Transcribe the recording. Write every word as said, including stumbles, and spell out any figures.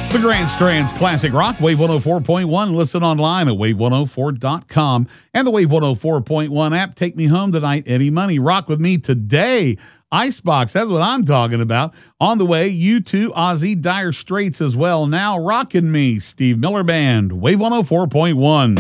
The Grand Strands Classic Rock, Wave one oh four point one. Listen online at wave one oh four dot com and the Wave one oh four point one app. Take me home tonight, Eddie Money. Rock with me today. Icebox, that's what I'm talking about. On the way, U two, Ozzy, Dire Straits as well. Now rocking me, Steve Miller Band, Wave one oh four point one.